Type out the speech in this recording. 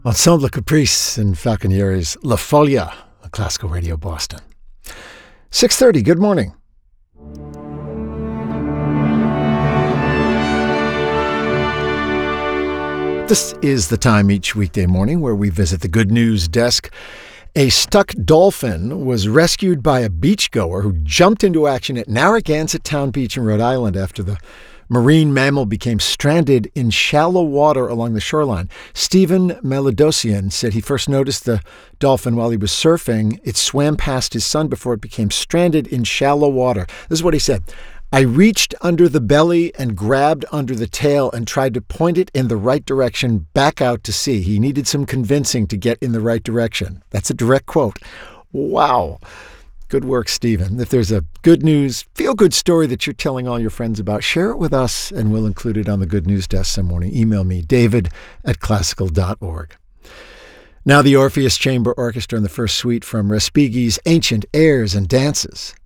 Ensemble Caprice and Falconieri's La Foglia on Classical Radio Boston. 6:30, good morning. This is the time each weekday morning where we visit the Good News Desk. A stuck dolphin was rescued by a beachgoer who jumped into action at Narragansett Town Beach in Rhode Island after the marine mammal became stranded in shallow water along the shoreline. Stephen Melodosian said he first noticed the dolphin while he was surfing. It swam past his son before it became stranded in shallow water. This is what he said. I reached under the belly and grabbed under the tail and tried to point it in the right direction back out to sea. He needed some convincing to get in the right direction. That's a direct quote. Wow. Good work, Stephen. If there's a good news, feel-good story that you're telling all your friends about, share it with us and we'll include it on the Good News Desk some morning. Email me, david@classical.org. Now the Orpheus Chamber Orchestra in the first suite from Respighi's Ancient Airs and Dances.